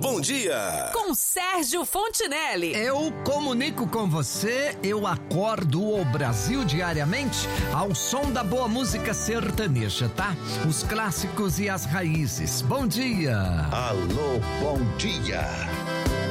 Bom Dia. Com Sérgio Fontinelli. Eu comunico com você, eu acordo o Brasil diariamente ao som da boa música sertaneja, tá? Os clássicos e as raízes. Bom dia. Alô, bom dia.